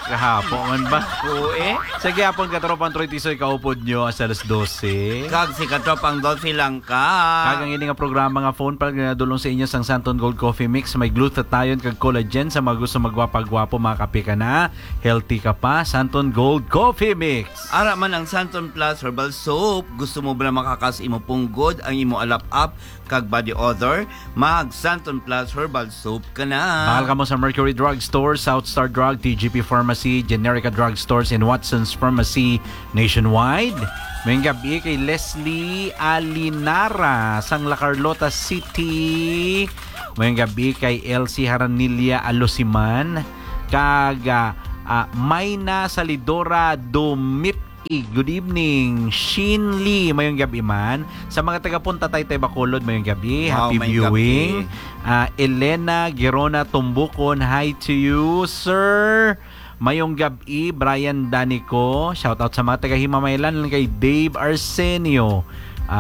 Kahapon man ba? Oo Sa gihapon katropang Troitisoy kaupod nyo sa alas 12. Kag si Katropang Dolphy lang ka. Kagang ini nga programa nga phone pag nadulong sa inyo sang Santon Gold Coffee Mix. May glutathione kag collagen sa mga gusto magwapag-gwapo, makape ka na. Healthy ka pa. Santon Gold Coffee Mix. Ara man ang Santon Plus Herbal Soap. Gusto mo ba na makakas imo punggod ang imo alap-up kag body odor? Mag Santon Plus Herbal Soap ka na. Mahal ka mo sa Mercury Drug Store, South Star Drug, TGP Pharmacy, Generica Drug Stores, and Watson's Pharmacy nationwide. May gabi kay Leslie Alinara sang La Carlota City. May gabi kay Elsie Haranilia Alosiman. Kaga Mayna Salidora Dumip. Good evening, Shin Lee. Mayong gabi man. Sa mga taga-punta Taytay Bacolod, mayong gabi. Happy viewing. Elena Gerona Tumbukon, hi to you, sir. Mayong gabi, Brian Danico. Shout out sa mga taga-Himamaylan kay Dave Arsenio.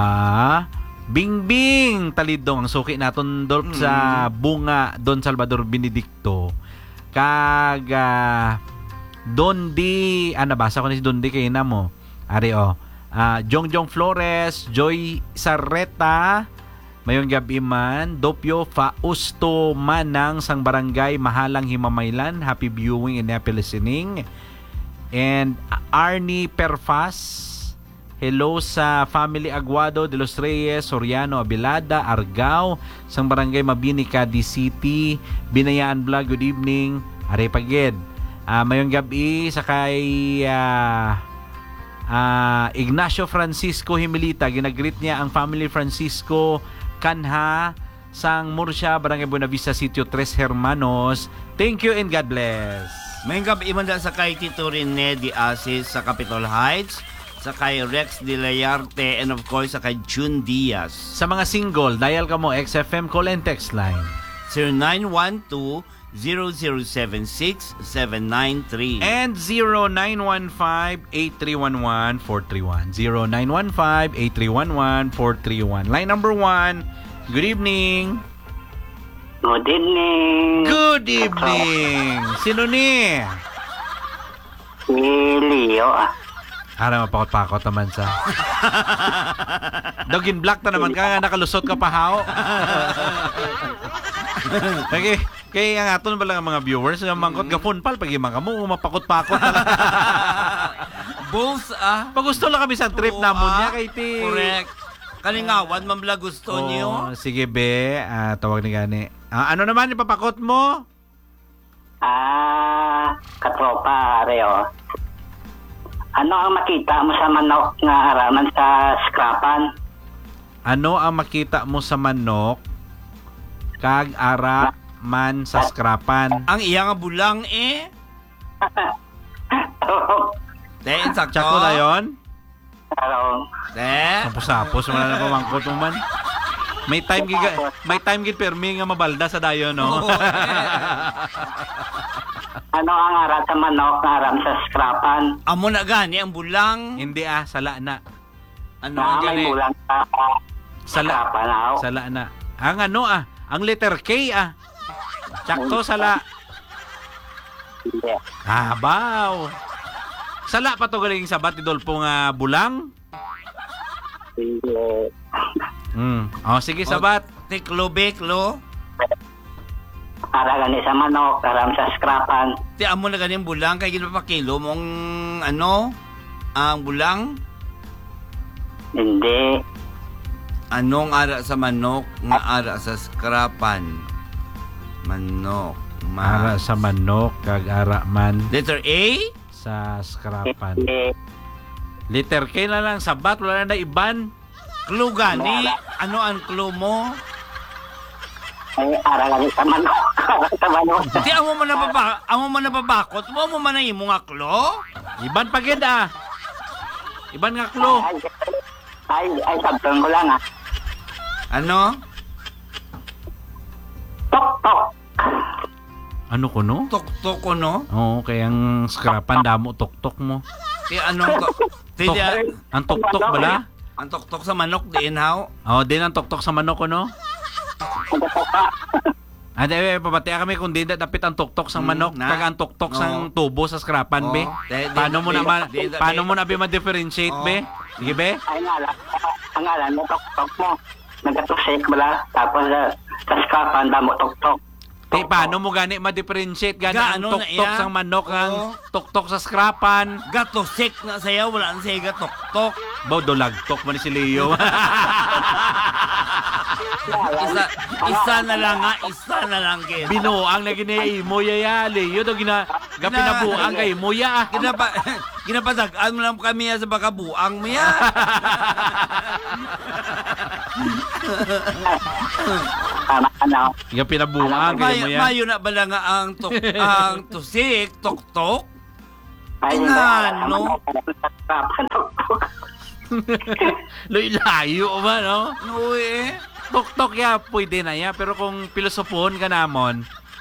Bingbing Talidong. Ang suki naton Dolp sa Bunga Don Salvador Benedicto. Dondi, nabasa ko na si Dondi kayo na mo. Ari Jongjong Flores, Joy Sarreta, mayong gabi man, Dopio Fausto Manang sang barangay Mahalang Himamaylan. Happy viewing and happy listening. And Arnie Perfas, hello sa family Aguado de los Reyes, Soriano, Abilada, Argao, sang barangay Mabini, Cadiz City. Binayaan Vlog, good evening. Ari pagid. Mayong gabi sa kay Ignacio Francisco Himilita. Ginagreet niya ang family Francisco Kanha sang Murcia, Barangay Buenavista, Sitio Tres Hermanos. Thank you and God bless. Mayong gabi imanda sa kay Tito Rene Di Asis sa Capitol Heights, sa kay Rex De Layarte, and of course sa kay June Diaz. Sa mga single, dial ka mo XFM call and text line 0912-0076-793 and 0915-8311-431. 0915-8311-431. Line number 1. Good evening. Good evening. Good evening. Sino ni? Si Leo. Mapakot-pakot naman sa. Dogin black na naman ka, nakalusot ka pa hao. Okay. Kaya nga aton ba lang ang mga viewers nga mangkot gapon pal pag imang kamo mapakot-pakot na lang. Both Pag gusto lang kami sa trip namon niya kay ti. Correct. Kalingawan man bala gusto niyo. Sige be, tawag ni gani. Ano naman ipapakot mo? Katropa Reo. Ano ang makita mo sa manok nga araman sa skrapan? Ano ang makita mo sa manok kag ara man sa skrapan? Ang iya nga bulang sakto. Tsako na yun? Hello. Sapos-sapos wala na pamangkot mo man. May time gid permi nga mabalda sa dayon no. Ano ang ara sa manok nga aram sa skrapan? Amo na gani ang bulang. Hindi sala na. Ano ang May gani? bulang sa skrapan. Sala na. Ang ano ang letter K Tsakto sala. Hindi. Baw. Sala pa to galing sa Batidolpo nga bulang? Hindi. Sige sabat. Tiklo beklo. Ara gani sa manok aram sa skrapan. Ti amo na gani ang bulang kay ginapakilo mong ang bulang. Hindi. Anong ara sa manok nga ara sa skrapan? Manok. Ara sa manok kag ara man Letter A? sa skrapan. Hindi. Letter K na lang sabat, wala na iban. Clue gani? Ano ang clue mo? Ay, ara gani sa manok. Ara sa manok. Di amo man napabakot. Mo man na imo nga clue? Iban pagid Iban nga clue. Ay, sabton ko lang Ano? Tok-tok. Ano ko no? Tok-tok ko no? Oo, kaya ang skrapan damo tok-tok mo. Ti anong Ang tok-tok bala? ang tok-tok sa manok diin how? Din ang tok-tok sa manok ko no? Pabatia kami kung di dapit ang tuktok sang manok, na. kag ang tuktok Oo. sang tubo sa skrapan, be. Paano mo na be ma-differentiate, be? Sige, be? Ay ang alam mo, tok-tok mo. Nagatusik bala, tapos sa skapan, damo tok-tok. Paano mo gani ma-differentiate gani ang Gaano na tuktok iya? sang manok, ang Oo. tuktok sa skrapan? Gatosik na saya, wala na saya gatok-tok. Baw, dolagtok man ni si Leo. Isa na lang nga, isa na lang kid. Binuang na ginay mo ya Leo do pinabuang kay mo ya. Ginapadagaan mo lang kami sa bakabuang mo ya. Ano? Pinabuang kay mo ya. Mayo na bala nga ang tusik, tok-tok. Ay, Inano? Tok-tok. Layo ba, no? Uy, Tuktok ya, pwede na ya. Pero kung filosofon ka namon,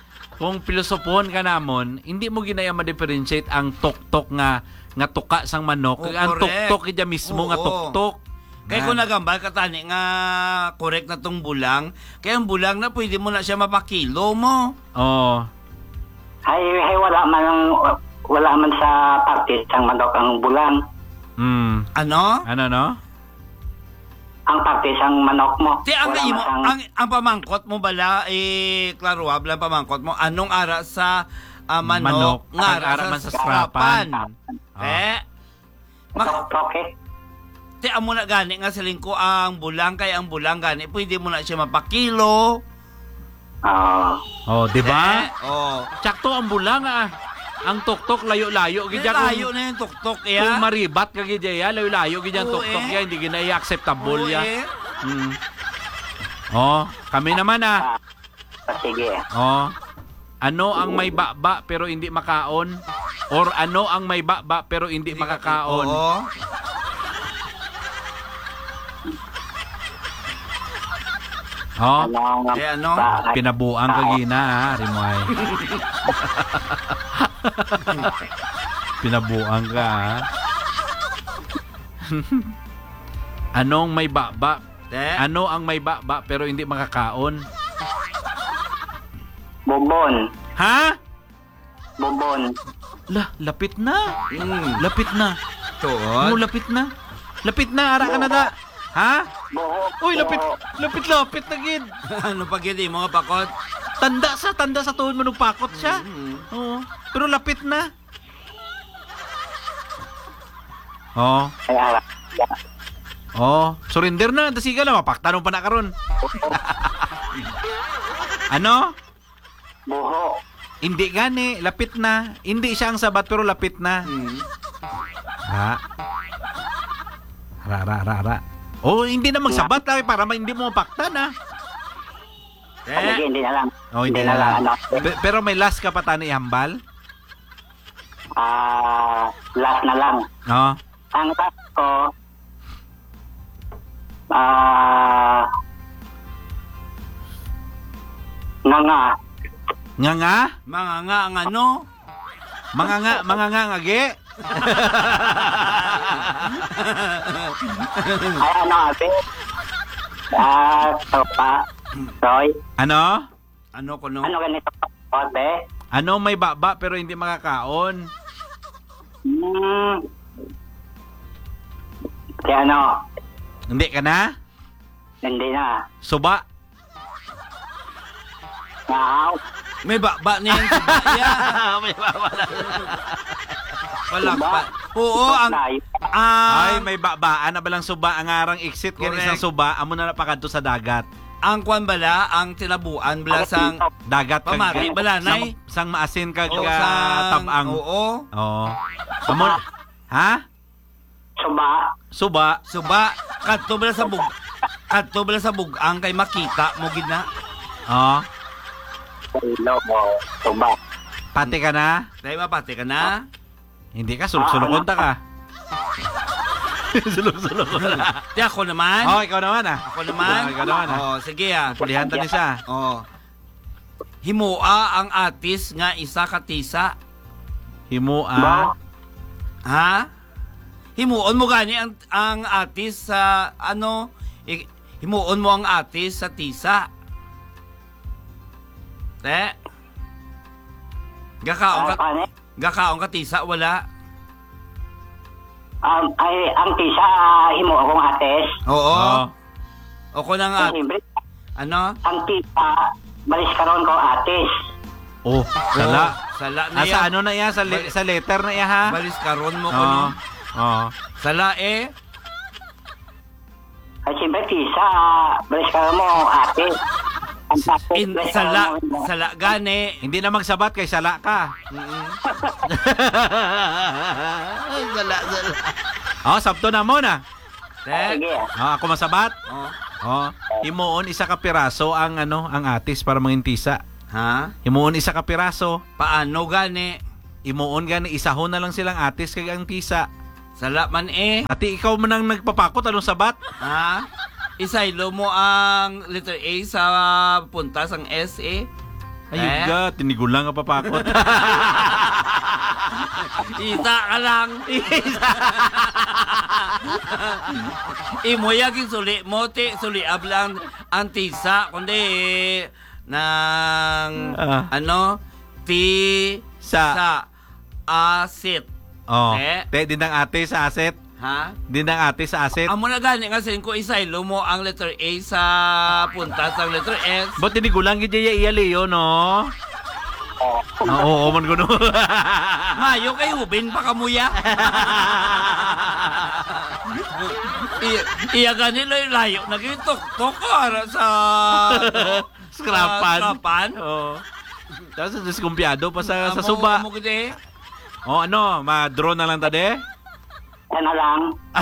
hindi mo ginaya ma-differentiate ang tuktok nga tuka sang manok. Oh, Ang correct. tuktok kaya mismo nga Oo. tuktok. kaya kung nagambal ka tani nga correct na tong bulang, kaya ang bulang na pwede mo na siya mapakilo mo. Oh. Ay, wala man sa party sang manok ang bulang. Ano? Ano, no? Ang party sang manok mo. Ti ang Wala imo, man ang pamangkot mo bala klaro ang pamangkot mo anong ara sa manok, nga Ang ara man sa skrapan. tok-tok eh. Ti amo na gani nga siling ko ang bulang kay ang bulang gani pwede mo na siya mapakilo. Oh, di ba? Oh. Tsakto ang bulang Ang tuktok layo-layo gid Layo na yung tuktok Kung ya. maribat ka gid ya, layo-layo gid ang Oo, tuktok eh. ya, hindi ginaya acceptable Oo, ya. eh. Oh, kami naman Sige. Oh. Ano ang may baba pero hindi makaon? Or ano ang may baba pero hindi makakaon? Oo. Oh, Ano? pinabuang ka gina, Rimoy. Pinabuang ka, Anong may baba? Ano ang may baba pero hindi makakaon? Bobon. Ha? Bobon. Lapit na. Lapit na. Tuod. Mo lapit na. Lapit na, ara ka na da. Ha? Buhok. Uy, lapit na gid. Ano pa gid mga pakot? Tanda sa tuhod mo nung pakot siya. Oo. Pero lapit na. Oh. Ay, ara. Oh, surrender na, dasiga na mapaktanong pa na karon. Ano? Buhok. Hindi gani, lapit na. Hindi siya ang sabat pero lapit na. Ha? Ra. Oh, hindi na magsabat para hindi mo mapaktan Sige, hindi na lang. Oh, hindi na lang. Ano. Pero may last ka pa tani hambal? Last na lang. No. Ang last ko, nga. Mga nga ang ano? Mga nga ngagi. Ay, ano, ate? Sopa. Roy. Ano? Ano ko no? Ano ganito? Ate? Ano may baba pero hindi makakaon? Kaya ano? Hindi ka na? Hindi na. Suba. Wow. May baba niya yung subaya. May baba na. Wala pa. Oo, ang Ay, may babaan na balang suba. Ang arang exit kaya Correct. isang suba. Amo na napakadto sa dagat. ang kwan bala, ang tinabuan bala sang Dagat kag Pamari, balanay. sang maasin kag o sang tabang. oo, Oo. Amo. Ha? Suba. Suba. kadto bala sa bugang kay makita mo gid na. Oo. Ilo mo. Suba. Pati ka na? Dahil mapati ka na. Hindi ka, sulok-sulokon ta ka. Sulok-sulokon na. Di ako naman. Oh, ikaw naman Ako naman. Ikaw naman Oh, sige ah. Pulihan ta ni siya. Oh. Himua ang atis nga isa katisa. Himua. Ha? Himuon mo gani ang atis sa himuon mo ang atis sa tisa. Te? Gakaon ka, Paano? gakaon ka tisa, wala? Ay, ang tisa, himo akong ates. Oo. O ko na nga, Siyempre, ano? ang tisa, balis karon ko ates. Oh, sala. Sala na Sa yan. ano na yan? Sa letter na yan, ha? Balis karon mo ko Oo. ni. Oo. Sala eh. Ay, siyempre, tisa, balis karon mo ates. Ang ates, balis Sala, karon mo. sala gani. Hindi na magsabat kay sala ka. Sala. Oh, sabto na mo na. Te? Sige. Oh, ako masabat. Oh. Oh, himuon isa ka piraso ang ang atis para mangintisa. Ha? Himuon isa ka piraso. Paano gani? Imuon gani isahon na lang silang atis kay ang tisa. Sala man eh. Ati ikaw man ang nagpapakot anong sabat? Ha? Isaylo mo ang letter A sa puntas ang S eh. Ayun ga, tinigulang nga papakot. Isa ka lang. Imoyagin suli mo, suli ablang ang tisa, kundi ng ano, sa asit. Oh, Te? din ang ate sa asset. Ha? Din ang ate sa asset. Amo na gani nga sin ko isaylo mo ang letter A sa puntas ang letter S. Ba't tinigulang gid iya Leo, no? Oo, man ko no. Mayo kay Hubin pa kamuya. Iya gani layo nagitutok ara sa Scrapan. Oo. Tapos diskumpiyado pa sa suba. Amo gid. Oh, ano, ma-draw na lang tade? Ano lang?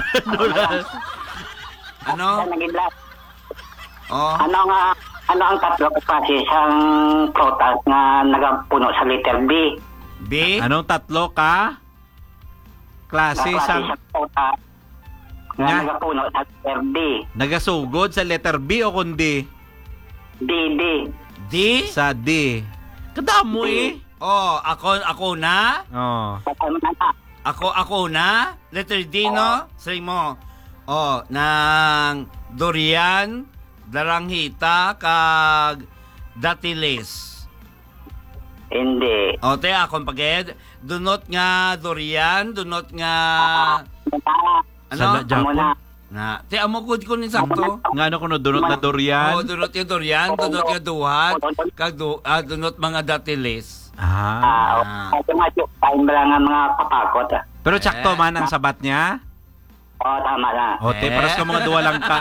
Ano? Nagidlat. Oh. Ano ang tatlo kasi isang prutas nga nagapuno sa letter B? B. Anong tatlo ka? Klase Sa sa prutas nga Nga? nagapuno sa letter B. nagasugod sa letter B o kundi D. D. sa D. Kadamo eh. Oh, ako na. Oh. Ako na. Letter D no. Say mo. Oh, ng durian, daranghita, kag datiles. Hindi. O, te, akong paged. Dunot nga durian, dunot nga... Sala, Ano? Japon. Na, te, amo ko ni sakto. Nga ano kuno dunot na durian. Oh, dunot nga durian, dunot nga duhat, kag dunot mga datiles. Ah. Automatic time lang ang mga papakot. Pero tsakto man ang sabat niya. Oo, tama na. O, te, paras ka mga duwa lang ka.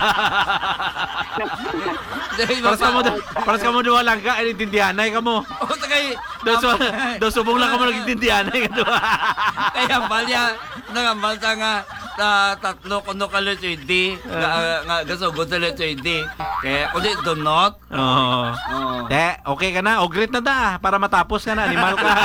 Paras ka mo duwa lang ka. Ay, intindihanay ka mo. O, tagay. Daw subong lang ka mo nag-intindihanay ka duwa. Kaya balya, nangambal ta nga tatlo kuno ka letter D, nga gasugod sa letter D. Kaya kundi dunot. Oo. Oh. Te, okay ka na. O, great na da. Para matapos ka na. Animal ka.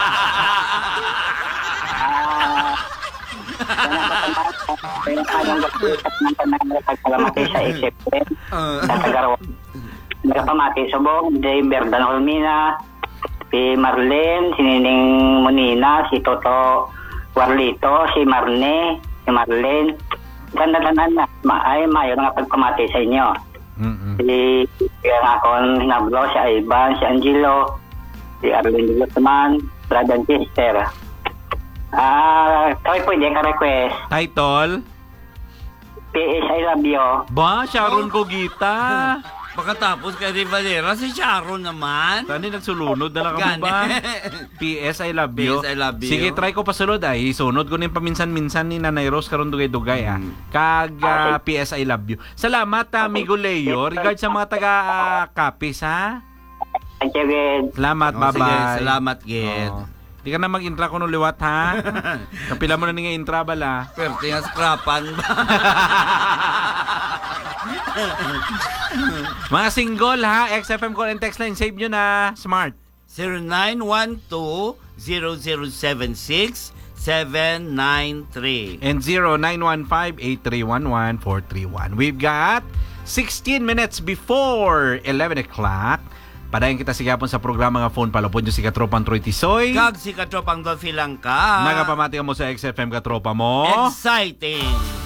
Anong pagpalamati sa isip sa Tagaraw. Nagpamati subong, Jaber Danolmina, si Marlene, si Nining Monina, si Toto Warlito, si Marne, si Marlene. Ganda-ganda na. Ay, mayo nga pagpamati sa inyo. Si ang akong hinablo, si Ivan, si Angelo, si Arlene Guzman, brother and sister. Kami pwede ka-request. Title? PS, I love you. Ba, Sharon Cogita. Pagkatapos kay Rivalera, si Sharon naman. Tani nagsulunod na lang kamo Gani. ba? PS, I love you. PS, I love you. Sige, try ko pasulod ay. Sunod ko nin paminsan-minsan ni Nanay Rose karon dugay-dugay ah. Kag PS, I love you. Salamat amigo Leo. Regard sa mga taga Kapis ha. Thank you, Ged. Salamat, Oh, bye-bye. sige, salamat, Ged. Oh. Di ka na mag-intra ko no liwat ha. Kapila mo na nga intra bala. Pwerte nga scrapan ba? Mga single ha, XFM call and text line, save nyo na. Smart. 0912-0076-793. And 0915-8311-431. We've got 16 minutes before 11 o'clock. Padayon kita sigapon sa programa nga phone palapod nyo si Katropang Troy Tisoy. Kag si Katropang Dolphy lang ka. Nagapamati ka mo sa XFM Katropa mo. Exciting.